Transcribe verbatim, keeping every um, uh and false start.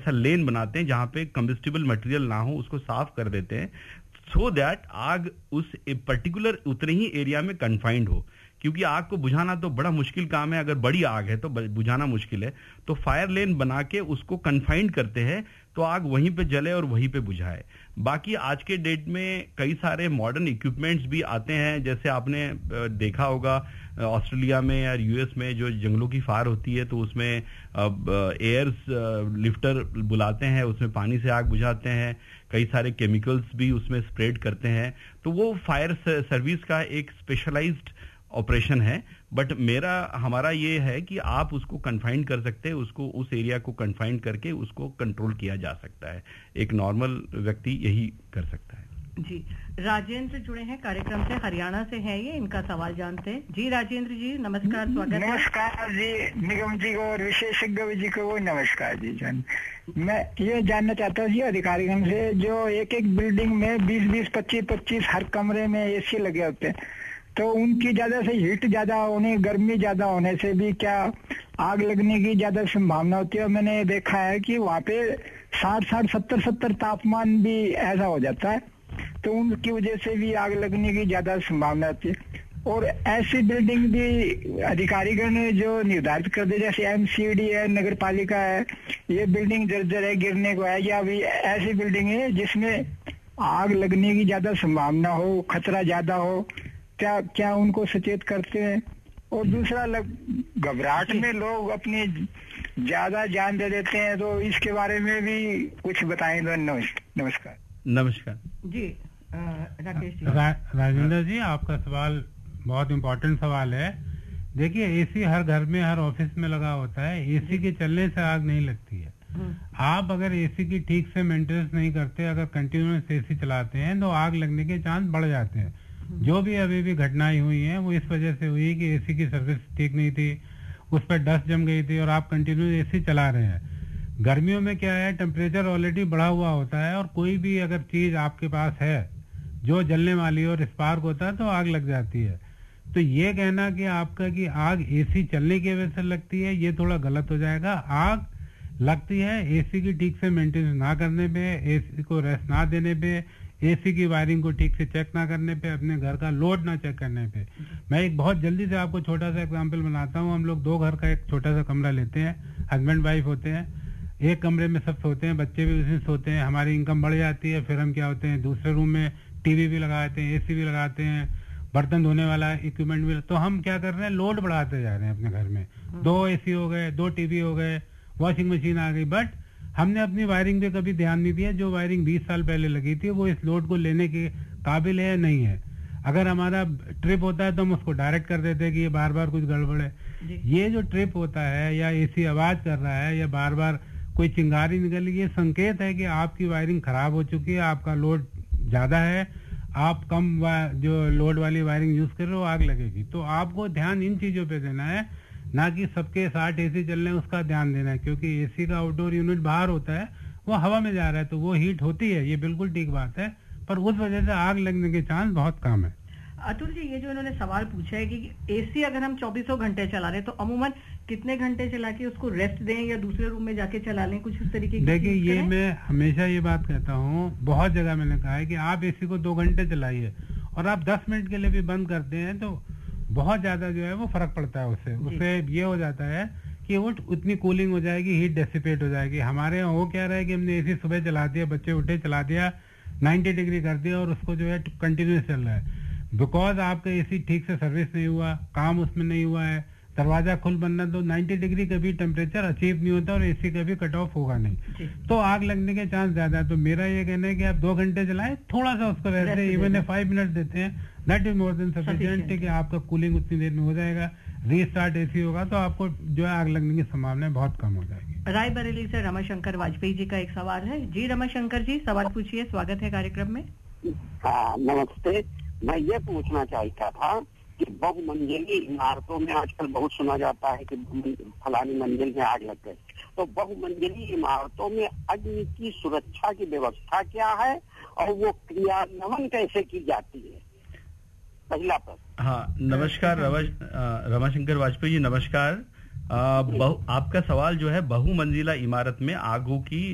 ऐसा लेन बनाते हैं जहां पे कंबस्टिबल मटेरियल ना हो, उसको साफ कर देते हैं सो दैट आग उस पर्टिकुलर उतने ही एरिया में कन्फाइंड हो, क्योंकि आग को बुझाना तो बड़ा मुश्किल काम है, अगर बड़ी आग है तो बुझाना मुश्किल है, तो फायर लेन बना के उसको कन्फाइंड करते हैं तो आग वहीं पे जले और वहीं पे बुझाए। बाकी आज के डेट में कई सारे मॉडर्न इक्विपमेंट्स भी आते हैं, जैसे आपने देखा होगा ऑस्ट्रेलिया में या यूएस में जो जंगलों की फायर होती है तो उसमें एयर्स लिफ्टर बुलाते हैं, उसमें पानी से आग बुझाते हैं, कई सारे केमिकल्स भी उसमें स्प्रेड करते हैं, तो वो फायर सर्विस का एक स्पेशलाइज्ड ऑपरेशन है। बट मेरा हमारा ये है कि आप उसको कन्फाइन कर सकते हैं, उसको उस एरिया को कन्फाइन करके उसको कंट्रोल किया जा सकता है, एक नॉर्मल व्यक्ति यही कर सकता है। जी, राजेंद्र जुड़े हैं कार्यक्रम से, हरियाणा से हैं ये, इनका सवाल जानते हैं। जी राजेंद्र जी नमस्कार, स्वागत है। नमस्कार जी, निगम जी को और विशेषज्ञ जी को नमस्कार जी। जान मैं ये जानना चाहता हूँ अधिकारीगण से, जो एक एक बिल्डिंग में बीस बीस पच्चीस पच्चीस हर कमरे में एसी लगे होते हैं, तो उनकी ज्यादा से हीट ज्यादा होने, गर्मी ज्यादा होने से भी क्या आग लगने की ज्यादा संभावना होती है? मैंने देखा है कि वहाँ पे साठ साठ सत्तर सत्तर तापमान भी ऐसा हो जाता है, तो उनकी वजह से भी आग लगने की ज्यादा संभावना होती है। और ऐसी बिल्डिंग भी अधिकारीगण जो निर्धारित कर दे, जैसे एमसीडी है, नगर पालिका है, ये बिल्डिंग जर्जर है, गिरने को है, या भी ऐसी बिल्डिंग है जिसमें आग लगने की ज्यादा संभावना हो, खतरा ज्यादा हो, क्या क्या उनको सचेत करते हैं? और दूसरा, घबराहट में लोग अपनी ज्यादा जान दे देते हैं, तो इसके बारे में भी कुछ बताएं। नमस्कार। नमस्कार जी राकेश जी। रा, राजेंद्र जी, आपका सवाल बहुत इम्पोर्टेंट सवाल है। देखिए, एसी हर घर में, हर ऑफिस में लगा होता है, एसी के चलने से आग नहीं लगती है। आप अगर एसी की ठीक से मेंटेनेंस नहीं करते, अगर कंटिन्यूस एसी चलाते हैं तो आग लगने के चांस बढ़ जाते हैं। जो भी अभी भी घटनाएं हुई हैं वो इस वजह से हुई कि एसी की सर्विस ठीक नहीं थी, उस पर डस्ट जम गई थी और आप कंटिन्यू एसी चला रहे हैं। गर्मियों में क्या है, टेम्परेचर ऑलरेडी बढ़ा हुआ होता है और कोई भी अगर चीज आपके पास है जो जलने वाली और स्पार्क होता है तो आग लग जाती है। तो ये कहना कि आपका कि आग एसी चलने की वजह से लगती है, ये थोड़ा गलत हो जाएगा। आग लगती है एसी की ठीक से मेंटेनेंस ना करने पे, एसी को रेस्ट ना देने पे, एसी की वायरिंग को ठीक से चेक ना करने पे, अपने घर का लोड ना चेक करने पे। मैं एक बहुत जल्दी से आपको छोटा सा एग्जांपल बनाता हूँ। हम लोग दो घर का एक छोटा सा कमरा लेते हैं, हस्बैंड वाइफ होते हैं, एक कमरे में सब सोते हैं, बच्चे भी उसी सोते हैं, हमारी इनकम बढ़ जाती है, फिर हम क्या होते हैं दूसरे रूम में टीवी भी लगाते हैं, एसी भी लगाते हैं, बर्तन धोने वाला इक्विपमेंट भी। तो हम क्या कर रहे हैं, लोड बढ़ाते जा रहे हैं अपने घर में। दो एसी हो गए, दो टीवी हो गए, वॉशिंग मशीन आ गई, बट हमने अपनी वायरिंग पे कभी ध्यान नहीं दिया। जो वायरिंग बीस साल पहले लगी थी वो इस लोड को लेने के काबिल है या नहीं है। अगर हमारा ट्रिप होता है तो हम उसको डायरेक्ट कर देते हैं कि ये बार बार कुछ गड़बड़ है। ये जो ट्रिप होता है या एसी आवाज कर रहा है या बार बार कोई चिंगारी निकल रही है, संकेत है कि आपकी वायरिंग खराब हो चुकी है, आपका लोड ज्यादा है, आप कम जो लोड वाली वायरिंग यूज कर रहे हो, आग लगेगी। तो आपको ध्यान इन चीजों पे देना है, ना कि सबके साठ एसी चल रहे हैं उसका ध्यान देना है, क्योंकि एसी का आउटडोर यूनिट बाहर होता है, वो हवा में जा रहा है तो वो हीट होती है, ये बिल्कुल ठीक बात है, पर उस वजह से आग लगने के चांस बहुत कम है। अतुल जी, ये जो इन्होंने सवाल पूछा है कि एसी अगर हम चौबीसों घंटे चला रहे तो अमूमन कितने घंटे चला के उसको रेस्ट दें या दूसरे रूम में जाके चला लें, कुछ इस तरीके की? देखिए, ये मैं हमेशा ये बात कहता हूँ, बहुत जगह मैंने कहा है कि आप एसी को दो घंटे चलाइए और आप दस मिनट के लिए भी बंद करते हैं तो बहुत ज्यादा जो है वो फर्क पड़ता है उससे। उससे ये हो जाता है कि वो उतनी कूलिंग हो जाएगी, हीट डेसिपेट हो जाएगी। हमारे यहाँ हो क्या रहा है कि हमने एसी सुबह चला दिया, बच्चे उठे चला दिया, नाइन्टी डिग्री कर दिया और उसको जो है कंटिन्यूस चल रहा है। बिकॉज आपका एसी ठीक से सर्विस नहीं हुआ, काम उसमें नहीं हुआ है, दरवाजा खुल बनना, तो नब्बे डिग्री कभी टेम्परेचर अचीव नहीं होता और एसी कभी कट ऑफ होगा नहीं, तो आग लगने के चांस ज्यादा है। तो मेरा ये कहना है कि आप दो घंटे चलाएं, थोड़ा सा उसको रेस्ट दें, इवन फाइव मिनट देते हैं, that is more than sufficient कि आपका कूलिंग उतनी देर में हो जाएगा। रीस्टार्ट एसी होगा तो आपको जो है आग लगने की संभावना बहुत कम हो जाएगी। रायबरेली से रमाशंकर वाजपेयी जी का एक सवाल है। जी रमाशंकर जी, सवाल पूछिए, स्वागत है कार्यक्रम में। हाँ नमस्ते, मैं ये पूछना चाहता था कि बहुमंजिली इमारतों में आजकल बहुत सुना जाता है कि फलानी मंजिल में आग लग गई, तो बहुमंजिली इमारतों में अग्नि की सुरक्षा की व्यवस्था क्या है और वो क्रियान्वयन कैसे की जाती है? पहला प्रश्न। हाँ नमस्कार रमाशंकर वाजपेयी जी, नमस्कार। आ, बहु, आपका सवाल जो है बहुमंजिला इमारत में आगों की